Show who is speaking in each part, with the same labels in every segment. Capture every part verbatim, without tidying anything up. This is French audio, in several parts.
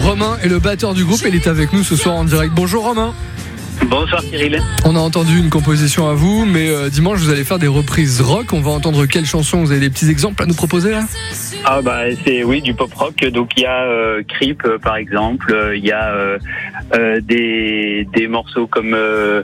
Speaker 1: Romain est le batteur du groupe et il est avec nous ce soir en direct. Bonjour Romain.
Speaker 2: Bonsoir Cyril.
Speaker 1: On a entendu une composition à vous, mais euh, dimanche vous allez faire des reprises rock. On va entendre quelle chanson? Vous avez des petits exemples à nous proposer là?
Speaker 2: Ah bah c'est oui du pop rock. Donc il y a euh, Creep euh, par exemple. Il y a euh, euh, des des morceaux comme euh,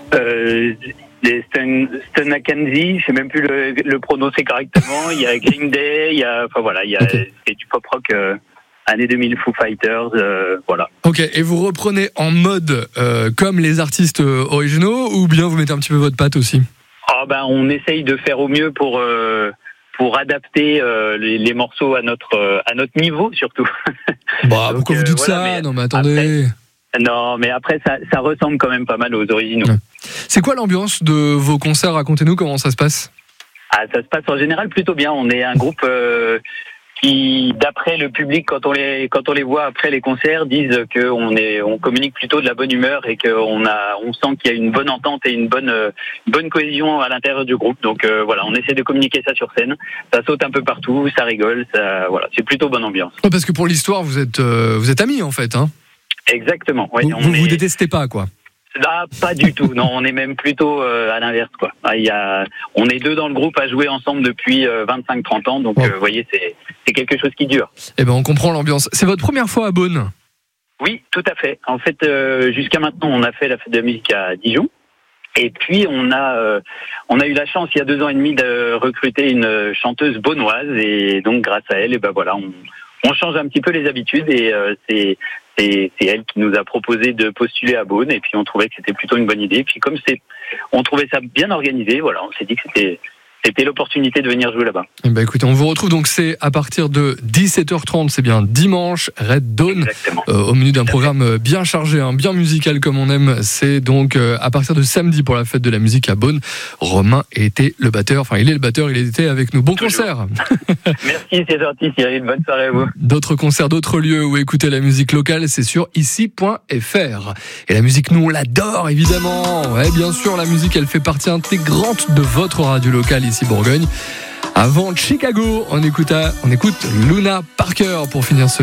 Speaker 2: euh, des Stone Stone Mackenzie. Je sais même plus le, le prononcer correctement. Il y a Green Day. Il y a enfin voilà il y a okay. C'est du pop rock. Euh, Année deux mille, Foo Fighters, euh, voilà.
Speaker 1: Ok, et vous reprenez en mode euh, comme les artistes euh, originaux, ou bien vous mettez un petit peu votre patte aussi?
Speaker 2: Oh ben, on essaye de faire au mieux pour euh, pour adapter euh, les, les morceaux à notre euh, à notre niveau surtout.
Speaker 1: Bah, donc, pourquoi vous dites euh, voilà, ça? Non mais attendez.
Speaker 2: Après, non, mais après ça, ça ressemble quand même pas mal aux originaux. Ouais.
Speaker 1: C'est quoi l'ambiance de vos concerts? Racontez-nous comment ça se passe.
Speaker 2: Ah, ça se passe en général plutôt bien. On est un groupe. Euh, qui, d'après le public, quand on les quand on les voit après les concerts, disent que on est on communique plutôt de la bonne humeur et qu'on a on sent qu'il y a une bonne entente et une bonne euh, bonne cohésion à l'intérieur du groupe. Donc euh, voilà, on essaie de communiquer ça sur scène. Ça saute un peu partout, ça rigole, ça voilà, c'est plutôt bonne ambiance.
Speaker 1: Ouais, parce que pour l'histoire, vous êtes euh, vous êtes amis en fait, hein?
Speaker 2: Exactement. Ouais,
Speaker 1: vous
Speaker 2: on
Speaker 1: vous,
Speaker 2: est...
Speaker 1: vous détestez pas quoi?
Speaker 2: Ah, pas du tout. Non, on est même plutôt euh, à l'inverse, quoi. Ah, il y a, on est deux dans le groupe à jouer ensemble depuis euh, vingt-cinq trente ans, donc vous oh. euh, voyez, c'est, c'est quelque chose qui dure.
Speaker 1: Eh ben, on comprend l'ambiance. C'est votre première fois à Beaune?
Speaker 2: Oui, tout à fait. En fait, euh, jusqu'à maintenant, on a fait la fête de la musique à Dijon, et puis on a, euh, on a eu la chance il y a deux ans et demi de recruter une chanteuse beaunoise, et donc grâce à elle, et ben voilà, on, on change un petit peu les habitudes, et euh, c'est C'est, c'est elle qui nous a proposé de postuler à Beaune, et puis on trouvait que c'était plutôt une bonne idée. Puis comme c'est, on trouvait ça bien organisé, voilà, on s'est dit que c'était, c'était l'opportunité de venir jouer là-bas.
Speaker 1: Eh ben écoutez, on vous retrouve donc c'est à partir de dix-sept heures trente, c'est bien dimanche, Red Dawn, euh, au menu d'un programme bien chargé, hein, bien musical comme on aime. C'est donc euh, à partir de samedi pour la fête de la musique à Beaune. Romain était le batteur, enfin il est le batteur, il était avec nous. Bon Toujours. Concert.
Speaker 2: Merci, c'est gentil, Cyril. Bonne soirée à vous.
Speaker 1: D'autres concerts, d'autres lieux où écouter la musique locale, c'est sur ici point f r. Et la musique, nous on l'adore évidemment. Et bien sûr, la musique, elle fait partie intégrante de votre radio locale ici Bourgogne. Avant Chicago, on écoute, on écoute Luna Parker pour finir ce